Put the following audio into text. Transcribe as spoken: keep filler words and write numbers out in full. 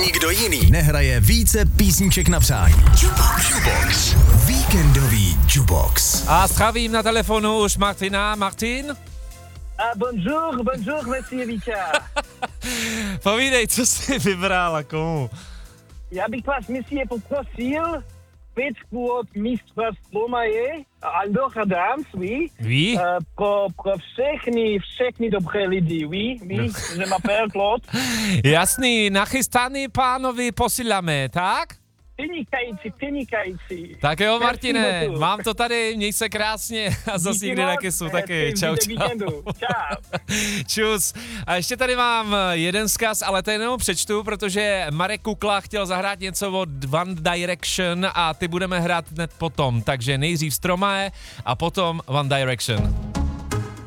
nikdo jiný nehraje více písniček na přání. Jukebox. Jukebox. Víkendový Jukebox. A zdravím na telefonu už Martina. Martin? Ah, bonjour, bonjour, monsieur Vika. Povídej, co jsi vybral a komu? Já bych vás, monsieur, poprosil pětku od mistra Stromae, Andorra Dance, oui. Oui? Uh, pro, pro všechny, všechny dobré lidi, oui, oui, je m'appelle Claude. Jasný, nachystaný pánovi posíláme, tak? Vynikající, vynikající. Tak jo, Merci Martine, beaucoup. mám to tady, měj se krásně a zase Díky někdy na moc, kesu hezký taky. Čau, zbytek čau. víkendu. Čau. Čus. A ještě tady mám jeden vzkaz, ale ten jenom přečtu, protože Marek Kukla chtěl zahrát něco od One Direction a ty budeme hrát hned potom. Takže nejdřív Stromae a potom One Direction.